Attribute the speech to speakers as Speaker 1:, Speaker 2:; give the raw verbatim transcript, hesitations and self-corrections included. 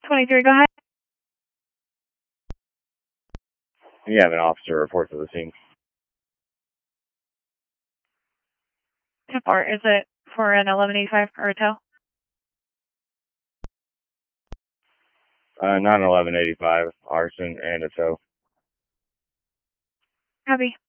Speaker 1: twenty-three, go ahead.
Speaker 2: You have an officer report to the scene.
Speaker 1: ten four, is it for an eleven eighty-five or a tow?
Speaker 2: Uh, not an eleven eighty-five, arson and a tow.
Speaker 1: Copy.